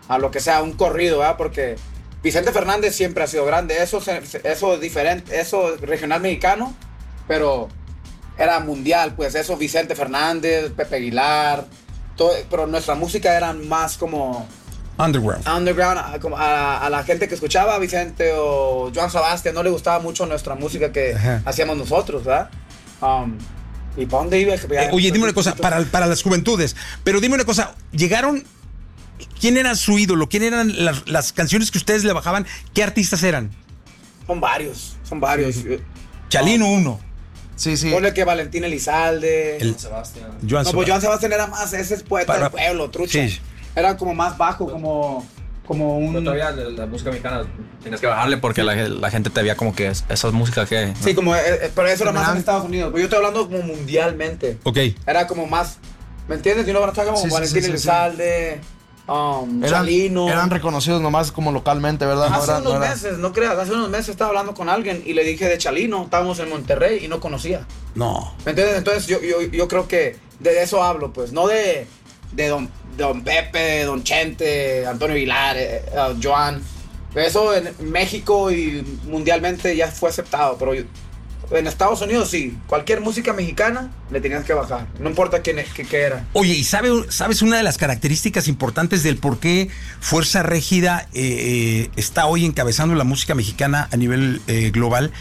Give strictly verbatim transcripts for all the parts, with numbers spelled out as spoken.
a lo que sea, un corrido, ¿verdad? Porque Vicente Fernández siempre ha sido grande, eso, eso es diferente, eso es regional mexicano, pero era mundial, pues eso Vicente Fernández, Pepe Aguilar, todo, pero nuestra música era más como... Underground. Underground, a, a, a la gente que escuchaba a Vicente o Joan Sebastián no le gustaba mucho nuestra música que Ajá. hacíamos nosotros, ¿verdad? Um, ¿Y para dónde iba? Eh, oye, dime una cosa, para, para las juventudes, pero dime una cosa, llegaron, ¿quién era su ídolo? ¿Quién eran las, las canciones que ustedes le bajaban? ¿Qué artistas eran? Son varios, son varios. Sí. Chalino um, uno. Sí, sí. Ponle que Valentín Elizalde. El, Sebastián. Joan no, pues Joan Sebastián era más, ese es poeta para, del pueblo, trucha. Sí. Era como más bajo, como, como un... Pero todavía la, la música mexicana tienes que bajarle porque la, la gente te veía como que es, esa música que... ¿no? Sí, como, eh, pero eso era más en Estados Unidos. Pero yo estoy hablando como mundialmente. Ok. Era como más, ¿me entiendes? Y uno estaba como sí, Valentín sí, sí, Elizalde, sí. um, eran, Chalino. Eran reconocidos nomás como localmente, ¿verdad? Hace no era, unos no era... meses, no creas, hace unos meses estaba hablando con alguien y le dije de Chalino, estábamos en Monterrey y no conocía. No. ¿Me entiendes? Entonces yo, yo, yo creo que de eso hablo, pues, no de, de don... Don Pepe, Don Chente, Antonio Aguilar, eh, uh, Joan. Eso en México y mundialmente ya fue aceptado, pero en Estados Unidos sí. Cualquier música mexicana le tenías que bajar, no importa quién qué, qué era. Oye, ¿y sabe, sabes una de las características importantes del por qué Fuerza Régida eh, está hoy encabezando la música mexicana a nivel eh, global?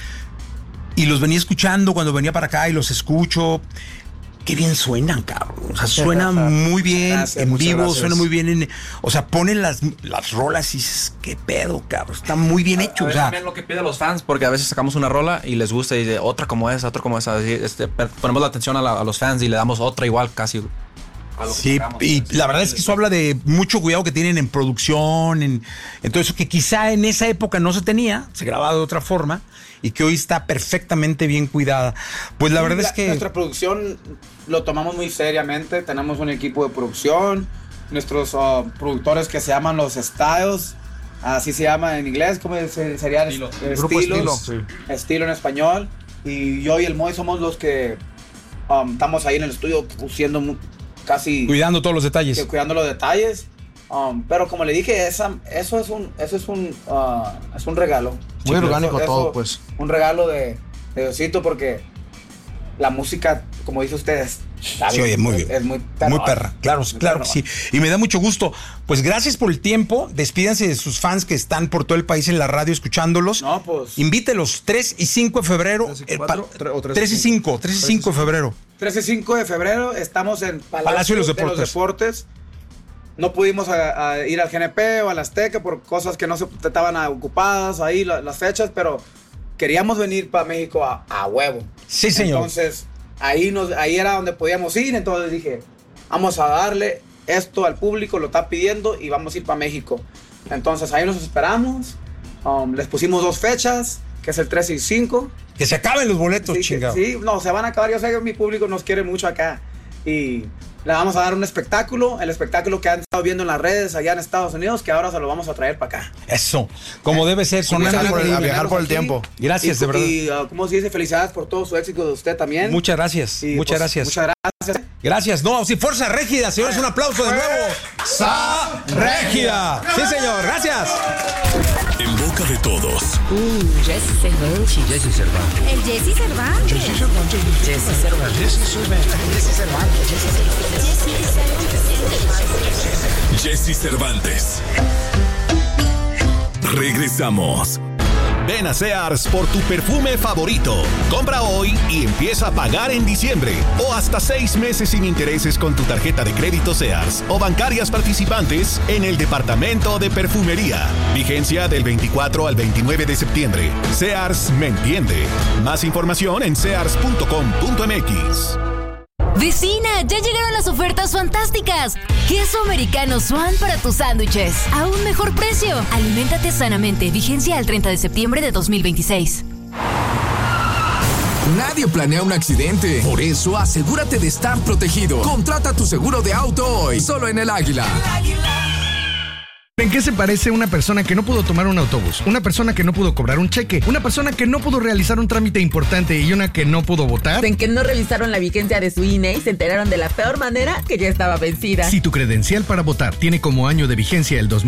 Y los venía escuchando cuando venía para acá y los escucho... Qué bien suenan, cabrón. O sea, suena muy bien gracias, en vivo, gracias. Suena muy bien en... O sea, ponen las, las rolas y dices, qué pedo, cabrón. Está muy bien hecho. A, a o sea, también lo que piden los fans, porque a veces sacamos una rola y les gusta y dice otra como esa, otra como esa. Así, este, ponemos la atención a, la, a los fans y le damos otra igual casi. Sí, sacamos, y la verdad es que eso habla de mucho cuidado que tienen en producción, en, en todo eso que quizá en esa época no se tenía, se grababa de otra forma y que hoy está perfectamente bien cuidada. Pues la sí, verdad la, es que... Nuestra producción lo tomamos muy seriamente, tenemos un equipo de producción, nuestros uh, productores que se llaman los Styles, así se llama en inglés, ¿cómo sería? Estilo. El Grupo estilo, estilo, sí. Estilo en español, y yo y el Moy somos los que um, estamos ahí en el estudio siendo casi... Cuidando todos los detalles. Que, cuidando los detalles. Um, pero como le dije, esa, eso es un, eso es un, uh, es un regalo. Muy Chicos, orgánico eso, todo, eso, pues. Un regalo de, de Diosito porque la música, como dice ustedes, sí, oye, muy bien. Es muy perra. Muy perra, claro, muy claro perra. que sí. Y me da mucho gusto. Pues gracias por el tiempo. Despídanse de sus fans que están por todo el país en la radio escuchándolos. No, pues. Invítelos tres y cinco de febrero. tres y cinco, tres y cinco de febrero. tres y cinco de febrero estamos en Palacio, Palacio de los Deportes. De los Deportes. No pudimos a, a ir al G N P o al Azteca por cosas que no se estaban ocupadas ahí la, las fechas, pero queríamos venir para México a, a huevo. Sí, señor. Entonces, ahí, nos, ahí era donde podíamos ir, entonces dije, vamos a darle esto al público, lo está pidiendo y vamos a ir para México. Entonces ahí nos esperamos, um, les pusimos dos fechas, que es el tres y cinco. Que se acaben los boletos, sí, chingado. Sí, no, se van a acabar, yo sé que mi público nos quiere mucho acá y... Le vamos a dar un espectáculo, el espectáculo que han estado viendo en las redes allá en Estados Unidos, que ahora se lo vamos a traer para acá. Eso, como debe ser, sonando por el, a viajar por el aquí. tiempo. Gracias, y, de verdad. Y, uh, como se dice, felicidades por todo su éxito de usted también. Muchas gracias, y, muchas pues, gracias. Muchas gracias. Gracias, no, sí, Fuerza Régida, señores, un aplauso de nuevo. ¡Sa Régida! Sí, señor, gracias. En boca de todos. Uh, Jesse Cervantes. Jesse Cervantes. El Jesse Cervantes. Jesse Cervantes. Jesse Cervantes. Jesse Cervantes. Jesse Cervantes. Jesse Cervantes. Regresamos. Ven a Sears por tu perfume favorito. Compra hoy y empieza a pagar en diciembre. O hasta seis meses sin intereses con tu tarjeta de crédito Sears o bancarias participantes en el departamento de perfumería. Vigencia del veinticuatro al veintinueve de septiembre. Sears me entiende. Más información en sears punto com punto m x. Vecina, ya llegaron las ofertas fantásticas. Queso americano Swan para tus sándwiches. A un mejor precio. Aliméntate sanamente. Vigencia al treinta de septiembre de dos mil veintiséis. Nadie planea un accidente. Por eso, asegúrate de estar protegido. Contrata tu seguro de auto hoy. Solo en El Águila. El Águila. ¿En qué se parece una persona que no pudo tomar un autobús? Una persona que no pudo cobrar un cheque, una persona que no pudo realizar un trámite importante y una que no pudo votar. En que no revisaron la vigencia de su I N E y se enteraron de la peor manera que ya estaba vencida. Si tu credencial para votar tiene como año de vigencia el dos mil